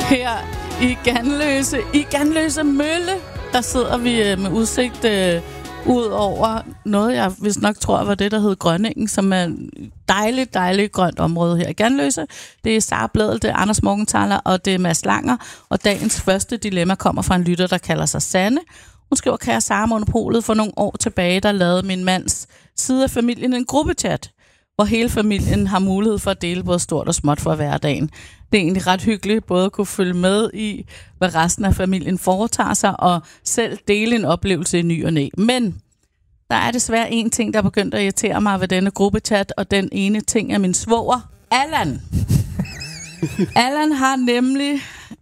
Her i Ganløse Mølle, der sidder vi med udsigt ud over noget, jeg vist nok tror var det, der hed Grønningen, som er et dejligt grønt område her i Ganløse. Det er Sara Blædel, det er Anders Morgenthaler, og det er Mads Langer. Og dagens første dilemma kommer fra en lytter, der kalder sig Sanne. Hun skriver, kære Sara, Monopolet, for nogle år tilbage, der lavede min mands side af familien en gruppechat, hvor hele familien har mulighed for at dele både stort og småt for hverdagen. Det er egentlig ret hyggeligt både at kunne følge med i, hvad resten af familien foretager sig, og selv dele en oplevelse i ny og næ. Men der er desværre en ting, der er begyndt at irritere mig ved denne gruppechat, og den ene ting er min svoger, Allan. Allan har nemlig...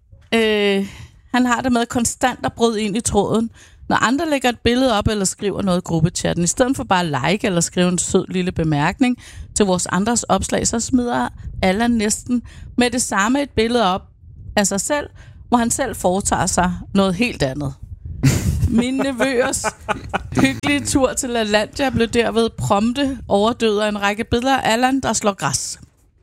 han har det med konstant at bryde ind i tråden, når andre lægger et billede op eller skriver noget i gruppechatten. I stedet for bare at like eller skrive en sød lille bemærkning til vores andres opslag, så smider Allan næsten med det samme et billede op af sig selv, hvor han selv foretager sig noget helt andet. Min nevøers hyggelige tur til LaLandia blev derved prompte overdød af en række billeder af Allan, der slår græs.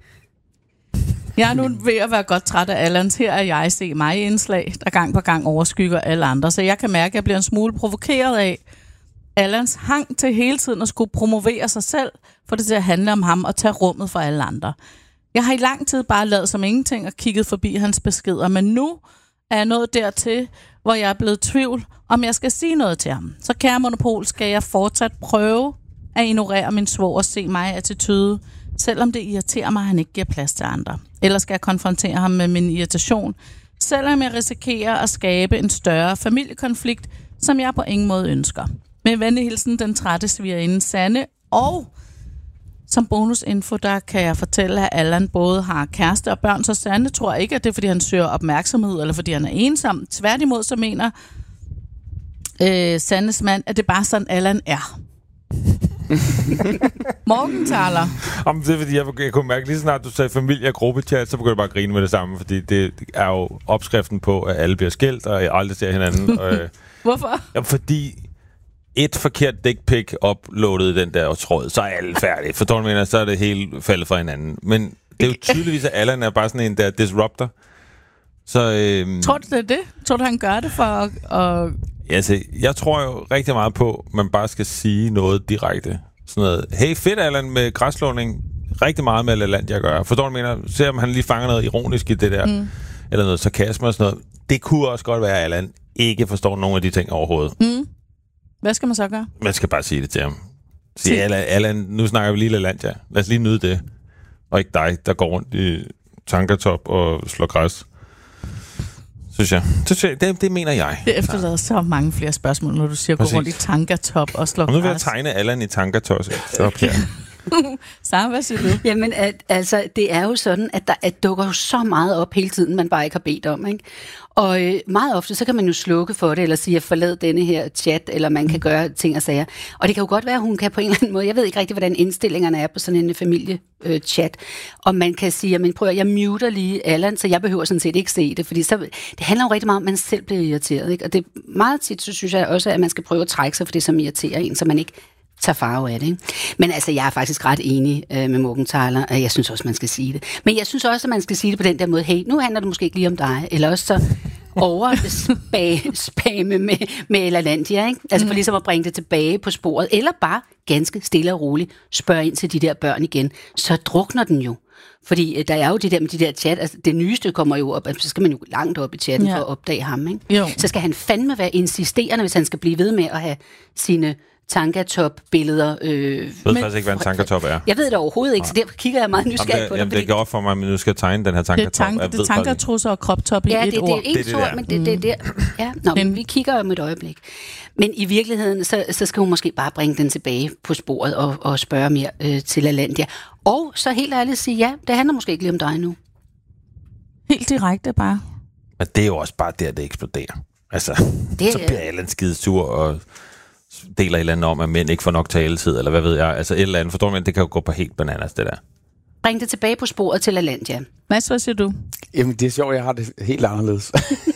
Jeg er nu ved at være godt træt af Allans. Her er jeg se mig indslag, der gang på gang overskygger alle andre. Så jeg kan mærke, at jeg bliver en smule provokeret af Allans hang til hele tiden at skulle promovere sig selv, for det til at handle om ham og tage rummet for alle andre. Jeg har i lang tid bare lavet som ingenting og kigget forbi hans beskeder, men nu er jeg nået dertil, hvor jeg er blevet i tvivl, om jeg skal sige noget til ham. Så kære Monopol, skal jeg fortsat prøve at ignorere min svoger og se mig attitude, selvom det irriterer mig, at han ikke giver plads til andre. Eller skal jeg konfrontere ham med min irritation, selvom jeg risikerer at skabe en større familiekonflikt, som jeg på ingen måde ønsker. Med venlig hilsen, den trætte svigerinde Sanne. Og som bonusinfo, der kan jeg fortælle, at Allan både har kæreste og børn, så Sanne tror ikke, at det er, fordi han søger opmærksomhed, eller fordi han er ensom. Tværtimod, så mener Sannes mand, at det bare sådan, Allan er. Morgenthaler. Jamen, det er fordi, jeg kunne mærke, lige snart du sagde familie og gruppechat, så begynder jeg bare at grine med det samme, fordi det er jo opskriften på, at alle bliver skilt, og jeg aldrig ser hinanden. Hvorfor? Ja, fordi et forkert dick pic uploadet i den der tråd, så er alle færdige. Forstår du, mener, så er det helt faldet fra hinanden. Men det er jo tydeligvis, at Allan er bare sådan en, der disrupter. Så, tror du, det er det? Tror du, han gør det for at... Altså, jeg tror jo rigtig meget på, at man bare skal sige noget direkte. Sådan noget, hey fedt Allan med græsslåning, rigtig meget med LaLandia at gøre. Forstår du, mener? Se om han lige fanger noget ironisk i det der, eller noget sarkasme og sådan noget. Det kunne også godt være, at Allan ikke forstår nogen af de ting overhovedet. Hvad skal man så gøre? Man skal bare sige det til ham. Sige, Allan, nu snakker vi lige LaLandia. Lad os lige nyde det. Og ikke dig, der går rundt i tankatop og slår græs. Synes jeg. Det mener jeg. Det efterlader så mange flere spørgsmål, når du siger, gå rundt i tankatop og slå græs. Og nu vil jeg tegne Allan i tankatop. Okay. Sara, hvad siger du? Jamen, altså, det er jo sådan, at der dukker jo så meget op hele tiden, man bare ikke har bedt om, ikke? Og meget ofte, så kan man jo slukke for det, eller sige, at forlad denne her chat, eller man kan gøre ting og sager. Og det kan jo godt være, at hun kan på en eller anden måde, jeg ved ikke rigtig, hvordan indstillingerne er på sådan en familiechat, og man kan sige, men prøv at jeg muter lige Allan, så jeg behøver sådan set ikke se det, fordi så, det handler jo rigtig meget om, at man selv bliver irriteret, ikke? Og det meget tit, så synes jeg også, at man skal prøve at trække sig for det, som irriterer en, så man ikke tager farve af det, ikke? Men altså, jeg er faktisk ret enig med Morgenthaler, og jeg synes også, man skal sige det. Men jeg synes også, at man skal sige det på den der måde, hey, nu handler det måske ikke lige om dig, eller også så spamme med LaLandia, ikke? Altså for ligesom at bringe det tilbage på sporet, eller bare ganske stille og roligt spørge ind til de der børn igen, så drukner den jo. Fordi der er jo det der med de der chat, altså det nyeste kommer jo op, altså så skal man jo langt op i chatten for at opdage ham, ikke? Jo. Så skal han fandme være insisterende, hvis han skal blive ved med at have sine tankatop-billeder. Jeg ved faktisk ikke, hvad en tankatop er. Jeg ved det overhovedet ikke, så derfor kigger jeg meget nysgerrig på det. Jamen, det går op for mig, at nu skal tegne den her tankatop. Det er tankertrusser og kroptop i et ord. Ja, det er ord, men det er ja. Nå, men vi kigger om et øjeblik. Men i virkeligheden, så skal hun måske bare bringe den tilbage på sporet og spørge mere til LaLandia. Og så helt ærligt sige, ja, det handler måske ikke lige om dig nu. Helt direkte bare. Men det er jo også bare der, det eksploderer. Altså, så bliver Allan skide sur og deler et eller andet om, at mænd ikke får nok taletid, eller hvad ved jeg. Altså et eller andet, forstår man, det kan jo gå på helt bananas, det der. Bring det tilbage på sporet til LaLandia. Mads, hvad siger du? Jamen, det er sjovt, jeg har det helt anderledes.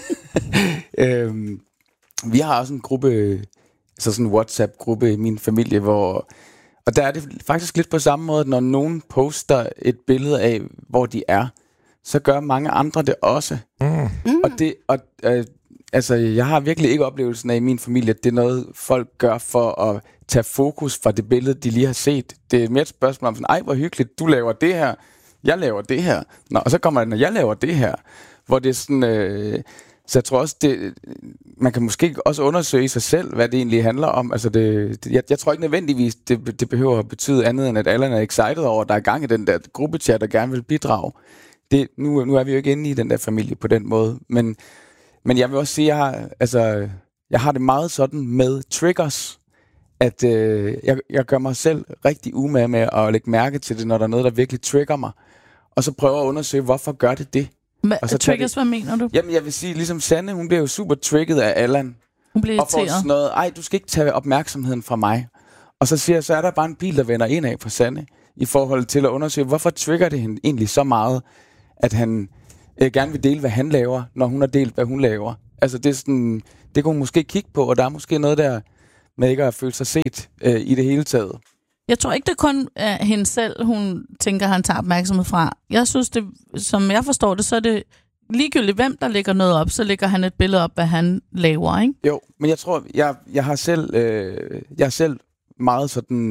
Vi har også en gruppe, så sådan en WhatsApp-gruppe i min familie, og der er det faktisk lidt på samme måde, når nogen poster et billede af, hvor de er, så gør mange andre det også. Altså, jeg har virkelig ikke oplevelsen af i min familie, at det er noget, folk gør for at tage fokus fra det billede, de lige har set. Det er mere et spørgsmål om sådan, ej, hvor hyggeligt, du laver det her, jeg laver det her. Nå, og så kommer det, når jeg laver det her. Hvor det er sådan... Så jeg tror også, man kan måske også undersøge i sig selv, hvad det egentlig handler om. Altså jeg tror ikke nødvendigvis, det behøver at betyde andet, end at alle er excited over, at der er gang i den der gruppechat, der gerne vil bidrage. Nu er vi jo ikke inde i den der familie på den måde. Men jeg vil også sige, jeg har det meget sådan med triggers, at jeg gør mig selv rigtig umage med at lægge mærke til det, når der er noget, der virkelig trigger mig. Og så prøver at undersøge, hvorfor gør det? Triggers, hvad mener du? Jamen, jeg vil sige, ligesom Sanne, hun bliver jo super trigget af Allan. Hun bliver irriteret. Og får sådan noget, ej, du skal ikke tage opmærksomheden fra mig. Og så er der bare en pil, der vender ind af for Sanne, i forhold til at undersøge, hvorfor trigger det hende egentlig så meget, at han gerne vil dele, hvad han laver, når hun har delt, hvad hun laver. Altså, det er sådan, det kunne hun måske kigge på, og der er måske noget der, med ikke at føle sig set i det hele taget. Jeg tror ikke, det kun er hende selv, hun tænker, han tager opmærksomhed fra. Jeg synes, det, som jeg forstår det, så er det ligegyldigt, hvem der lægger noget op, så lægger han et billede op, hvad han laver, ikke? Jo, men jeg tror, jeg har selv meget sådan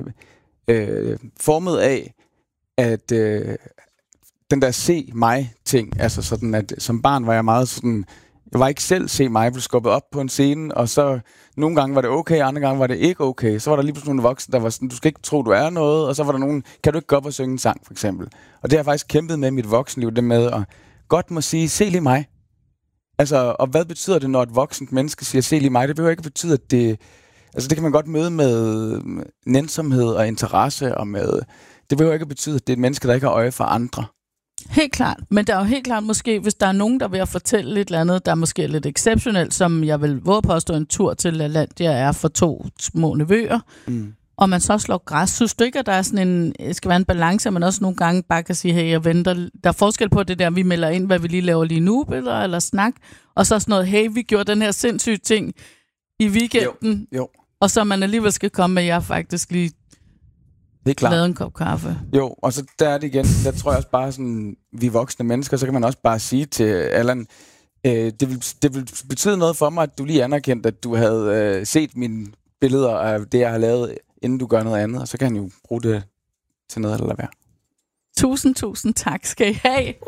formet af, at den der se mig-ting, altså sådan, at som barn var jeg meget sådan... Jeg var ikke selv se mig, blev skubbet op på en scene, og så nogle gange var det okay, andre gange var det ikke okay. Så var der lige pludselig nogle voksne, der var sådan, du skal ikke tro, du er noget, og så var der nogen, kan du ikke gå op og synge en sang, for eksempel. Og det har jeg faktisk kæmpet med i mit voksenliv, det med at godt må sige, se lige mig. Altså, og hvad betyder det, når et voksent menneske siger, se lige mig? Det behøver ikke betyde, at det... Altså, det kan man godt møde med nænsomhed og interesse, og med... Det behøver ikke betyde, at det er et menneske, der ikke har øje for andre. Helt klart, men der er jo helt klart måske, hvis der er nogen, der vil at fortælle et eller andet, der er måske lidt exceptionelt, som jeg vil våge påstå en tur til LaLandia er for 2 små nevøer, og man så slår græs. Synes du ikke, at der er sådan skal være en balance, at man også nogle gange bare kan sige, hey, jeg venter. Der er forskel på det der, vi melder ind, hvad vi lige laver lige nu, eller snak, og så sådan noget, hey, vi gjorde den her sindssyge ting i weekenden, jo. Og så man alligevel skal komme med, jeg faktisk lige lavet en kop kaffe. Jo, og så der er det igen, der tror jeg også bare sådan, vi voksne mennesker, så kan man også bare sige til Allan, det vil betyde noget for mig, at du lige anerkendte, at du havde set mine billeder af det, jeg har lavet, inden du gør noget andet, og så kan han jo bruge det til noget, eller lade være. Tusind tak skal I have.